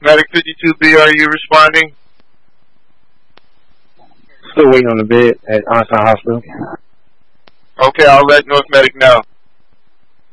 Medic 52B, are you responding? Still waiting on the bed at Einstein Hospital. Okay, I'll let North Medic know.